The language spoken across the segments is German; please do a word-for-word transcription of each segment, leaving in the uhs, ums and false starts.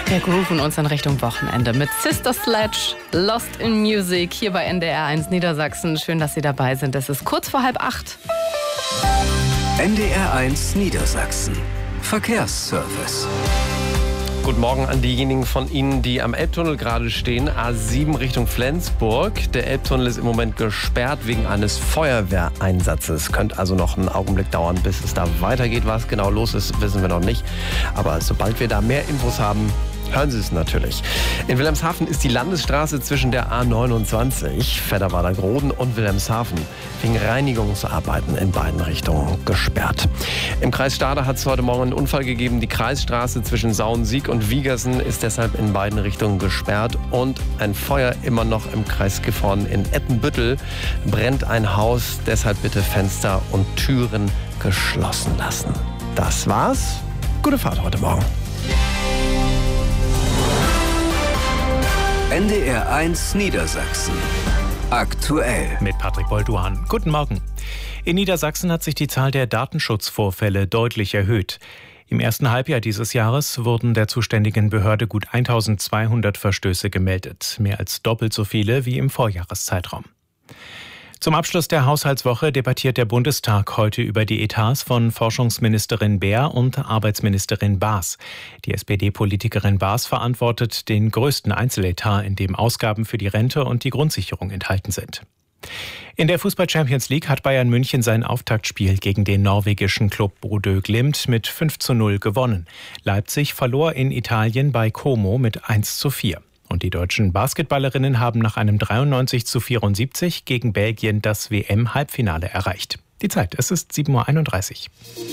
Wir grooven uns in Richtung Wochenende mit Sister Sledge, Lost in Music, hier bei N D R eins Niedersachsen. Schön, dass Sie dabei sind. Es ist kurz vor halb acht. N D R eins Niedersachsen. Verkehrsservice. Guten Morgen an diejenigen von Ihnen, die am Elbtunnel gerade stehen. A sieben Richtung Flensburg. Der Elbtunnel ist im Moment gesperrt wegen eines Feuerwehreinsatzes. Könnte also noch einen Augenblick dauern, bis es da weitergeht. Was genau los ist, wissen wir noch nicht. Aber sobald wir da mehr Infos haben, hören Sie es natürlich. In Wilhelmshaven ist die Landesstraße zwischen der A neunundzwanzig, Fedderwader-Groden und Wilhelmshaven wegen Reinigungsarbeiten in beiden Richtungen gesperrt. Im Kreis Stade hat es heute Morgen einen Unfall gegeben. Die Kreisstraße zwischen Sauensiek und Wiegersen ist deshalb in beiden Richtungen gesperrt. Und ein Feuer immer noch im Kreis Gifhorn. In Ettenbüttel brennt ein Haus. Deshalb bitte Fenster und Türen geschlossen lassen. Das war's. Gute Fahrt heute Morgen. N D R eins Niedersachsen. Aktuell. Mit Patrick Bolduan. Guten Morgen. In Niedersachsen hat sich die Zahl der Datenschutzvorfälle deutlich erhöht. Im ersten Halbjahr dieses Jahres wurden der zuständigen Behörde gut eintausendzweihundert Verstöße gemeldet. Mehr als doppelt so viele wie im Vorjahreszeitraum. Zum Abschluss der Haushaltswoche debattiert der Bundestag heute über die Etats von Forschungsministerin Baer und Arbeitsministerin Baas. Die S P D-Politikerin Baas verantwortet den größten Einzeletat, in dem Ausgaben für die Rente und die Grundsicherung enthalten sind. In der Fußball-Champions League hat Bayern München sein Auftaktspiel gegen den norwegischen Club Bodø Glimt mit fünf zu null gewonnen. Leipzig verlor in Italien bei Como mit eins zu vier. Und die deutschen Basketballerinnen haben nach einem dreiundneunzig zu vierundsiebzig gegen Belgien das W M-Halbfinale erreicht. Die Zeit, es ist sieben Uhr einunddreißig.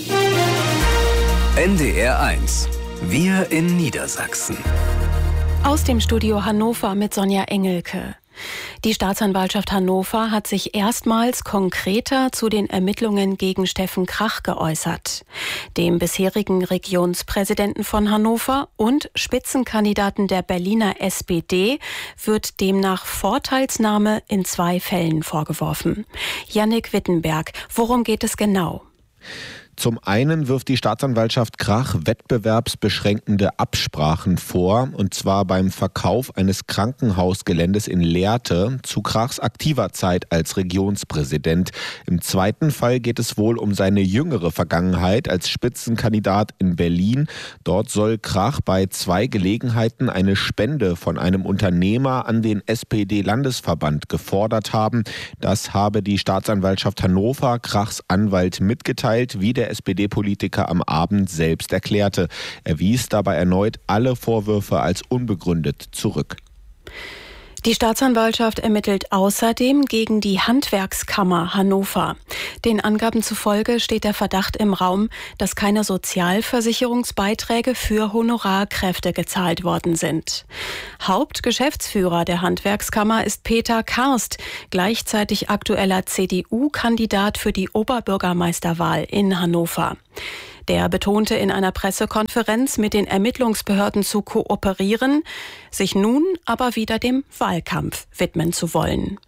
N D R eins. Wir in Niedersachsen. Aus dem Studio Hannover mit Sonja Engelke. Die Staatsanwaltschaft Hannover hat sich erstmals konkreter zu den Ermittlungen gegen Steffen Krach geäußert. Dem bisherigen Regionspräsidenten von Hannover und Spitzenkandidaten der Berliner S P D wird demnach Vorteilsnahme in zwei Fällen vorgeworfen. Jannik Wittenberg, worum geht es genau? Zum einen wirft die Staatsanwaltschaft Krach wettbewerbsbeschränkende Absprachen vor, und zwar beim Verkauf eines Krankenhausgeländes in Lehrte zu Krachs aktiver Zeit als Regionspräsident. Im zweiten Fall geht es wohl um seine jüngere Vergangenheit als Spitzenkandidat in Berlin. Dort soll Krach bei zwei Gelegenheiten eine Spende von einem Unternehmer an den S P D-Landesverband gefordert haben. Das habe die Staatsanwaltschaft Hannover Krachs Anwalt mitgeteilt, wie der S P D-Politiker am Abend selbst erklärte. Er wies dabei erneut alle Vorwürfe als unbegründet zurück. Die Staatsanwaltschaft ermittelt außerdem gegen die Handwerkskammer Hannover. Den Angaben zufolge steht der Verdacht im Raum, dass keine Sozialversicherungsbeiträge für Honorarkräfte gezahlt worden sind. Hauptgeschäftsführer der Handwerkskammer ist Peter Karst, gleichzeitig aktueller C D U-Kandidat für die Oberbürgermeisterwahl in Hannover. Der betonte in einer Pressekonferenz, mit den Ermittlungsbehörden zu kooperieren, sich nun aber wieder dem Wahlkampf widmen zu wollen.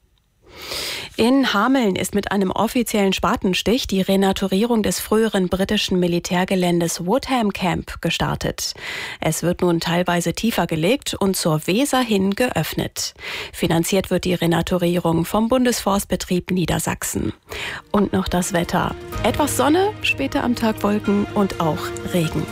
In Hameln ist mit einem offiziellen Spatenstich die Renaturierung des früheren britischen Militärgeländes Woodham Camp gestartet. Es wird nun teilweise tiefer gelegt und zur Weser hin geöffnet. Finanziert wird die Renaturierung vom Bundesforstbetrieb Niedersachsen. Und noch das Wetter. Etwas Sonne, später am Tag Wolken und auch Regen.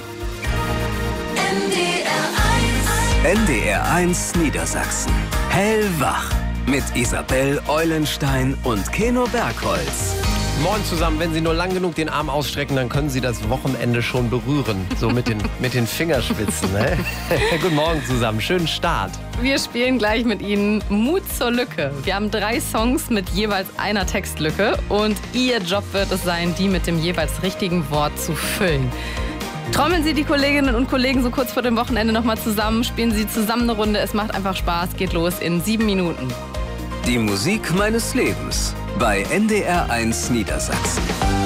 N D R eins Niedersachsen. Hellwach. Mit Isabel Eulenstein und Keno Bergholz. Moin zusammen, wenn Sie nur lang genug den Arm ausstrecken, dann können Sie das Wochenende schon berühren. So mit den, mit den Fingerspitzen. Ne? Guten Morgen zusammen, schönen Start. Wir spielen gleich mit Ihnen Mut zur Lücke. Wir haben drei Songs mit jeweils einer Textlücke und Ihr Job wird es sein, die mit dem jeweils richtigen Wort zu füllen. Trommeln Sie die Kolleginnen und Kollegen so kurz vor dem Wochenende nochmal zusammen, spielen Sie zusammen eine Runde, es macht einfach Spaß, geht los in sieben Minuten. Die Musik meines Lebens bei N D R eins Niedersachsen.